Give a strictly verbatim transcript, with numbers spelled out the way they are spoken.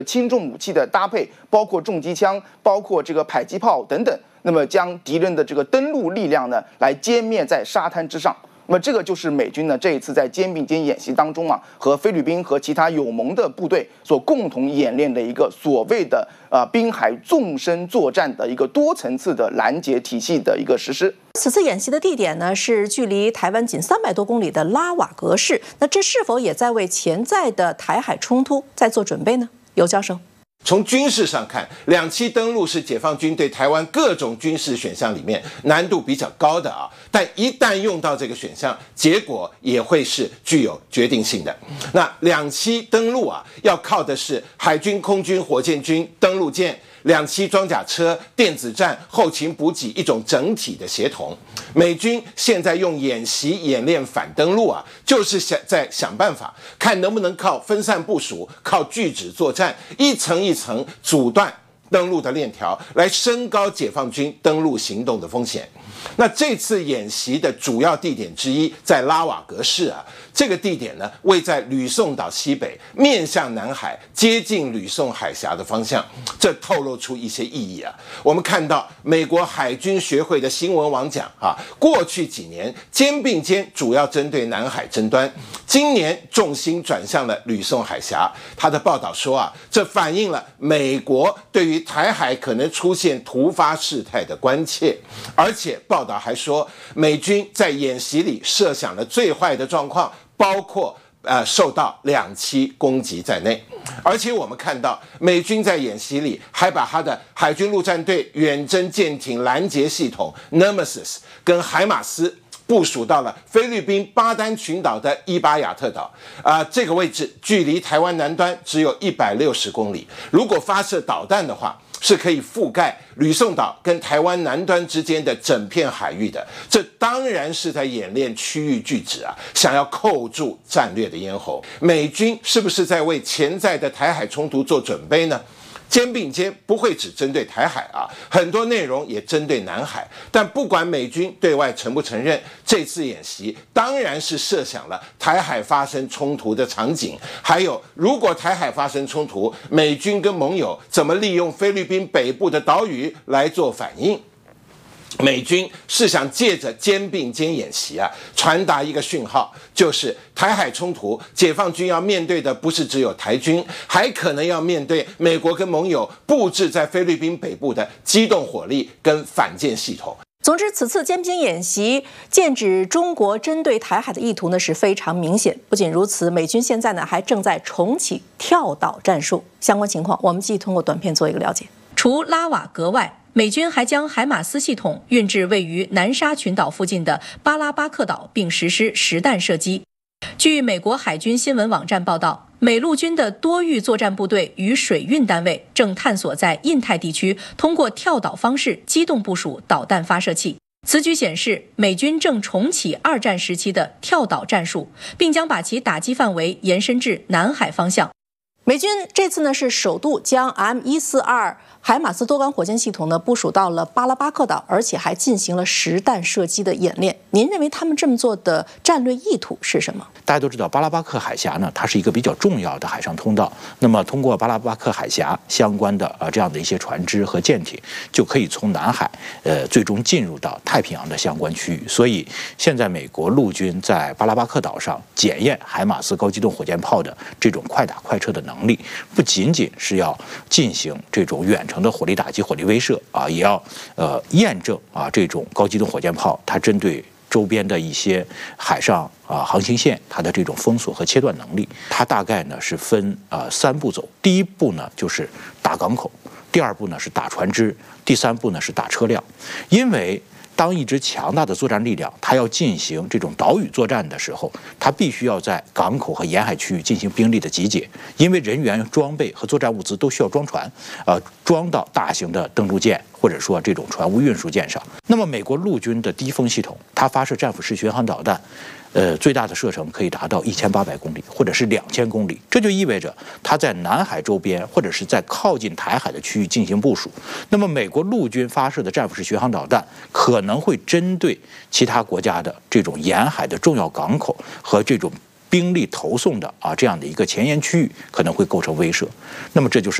轻重武器的搭配，包括重机枪，包括这个迫击炮等等，那么将敌人的这个登陆力量呢，来歼灭在沙滩之上。那么这个就是美军呢这一次在肩并肩演习当中啊，和菲律宾和其他友盟的部队所共同演练的一个所谓的呃滨海纵深作战的一个多层次的拦截体系的一个实施。 此次演习的地点呢是距离台湾仅三百多公里的拉瓦格市，那这是否也在为潜在的台海冲突在做准备呢？尤教授。 从军事上看，两栖登陆是解放军对台湾各种军事选项里面难度比较高的啊，但一旦用到这个选项，结果也会是具有决定性的。那两栖登陆啊，要靠的是海军、空军、火箭军、登陆舰、两栖装甲车、电子战、后勤补给一种整体的协同。美军现在用演习演练反登陆啊，就是想在想办法，看能不能靠分散部署、靠拒止作战，一层一层阻断登陆的链条，来升高解放军登陆行动的风险。那这次演习的主要地点之一在拉瓦格市啊，这个地点呢位在吕宋岛西北，面向南海，接近吕宋海峡的方向，这透露出一些意义啊。我们看到美国海军学会的新闻网讲啊，过去几年肩并肩主要针对南海争端，今年重心转向了吕宋海峡。他的报道说啊，这反映了美国对于台海可能出现突发事态的关切，而且报道还说，美军在演习里设想了最坏的状况，包括呃受到两栖攻击在内。而且我们看到，美军在演习里还把他的海军陆战队远征舰艇拦截系统 Nemesis 跟海马斯部署到了菲律宾巴丹群岛的伊巴亚特岛，啊、呃，这个位置距离台湾南端只有一百六十公里。如果发射导弹的话，是可以覆盖吕宋岛跟台湾南端之间的整片海域的。这当然是在演练区域拒止啊，想要扣住战略的咽喉。美军是不是在为潜在的台海冲突做准备呢？肩并肩不会只针对台海啊，很多内容也针对南海。但不管美军对外承不承认，这次演习当然是设想了台海发生冲突的场景，还有如果台海发生冲突，美军跟盟友怎么利用菲律宾北部的岛屿来做反应。美军是想借着肩并肩演习啊，传达一个讯号，就是台海冲突，解放军要面对的不是只有台军，还可能要面对美国跟盟友布置在菲律宾北部的机动火力跟反舰系统。 总之，此次肩并肩演习剑指中国针对台海的意图呢是非常明显。不仅如此，美军现在呢还正在重启跳岛战术，相关情况我们继续通过短片做一个了解。除拉瓦格外，美军还将海马斯系统运至位于南沙群岛附近的巴拉巴克岛，并实施实弹射击。据美国海军新闻网站报道，美陆军的多域作战部队与水运单位正探索在印太地区通过跳岛方式机动部署导弹发射器。此举显示，美军正重启二战时期的跳岛战术，并将把其打击范围延伸至南海方向。美军这次呢是首度将 M 一四二海马斯多管火箭系统呢部署到了巴拉巴克岛，而且还进行了实弹射击的演练。您认为他们这么做的战略意图是什么？ 大家都知道，巴拉巴克海峡呢，它是一个比较重要的海上通道。那么，通过巴拉巴克海峡相关的呃这样的一些船只和舰艇，就可以从南海呃最终进入到太平洋的相关区域。所以，现在美国陆军在巴拉巴克岛上检验海马斯高机动火箭炮的这种快打快撤的能力，不仅仅是要进行这种远程的火力打击、火力威慑啊，也要呃验证啊这种高机动火箭炮它针对周边的一些海上啊航行线它的这种封锁和切断能力。它大概呢是分啊三步走，第一步呢就是打港口，第二步呢是打船只，第三步呢是打车辆。因为当一支强大的作战力量它要进行这种岛屿作战的时候，它必须要在港口和沿海区域进行兵力的集结，因为人员、装备和作战物资都需要装船，呃，装到大型的登陆舰或者说这种船坞运输舰上。那么美国陆军的低风系统，它发射战斧式巡航导弹，呃，最大的射程可以达到一千八百公里，或者是两千公里。这就意味着它在南海周边或者是在靠近台海的区域进行部署。那么美国陆军发射的战斧式巡航导弹可能会针对其他国家的这种沿海的重要港口和这种兵力投送的啊这样的一个前沿区域可能会构成威慑。那么这就是